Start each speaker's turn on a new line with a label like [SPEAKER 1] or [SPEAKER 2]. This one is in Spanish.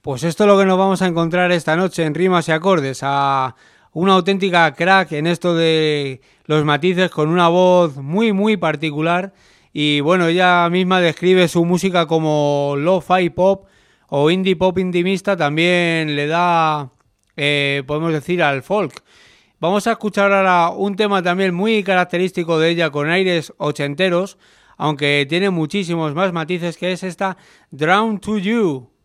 [SPEAKER 1] Pues esto es lo que nos vamos a encontrar esta noche en Rimas y Acordes, a una auténtica crack en esto de los matices, con una voz muy muy particular. Y bueno, ella misma describe su música como lo-fi pop o indie pop intimista, también le da, podemos decir, al folk. Vamos a escuchar ahora un tema también muy característico de ella, con aires ochenteros, aunque tiene muchísimos más matices, que es esta Drown to You.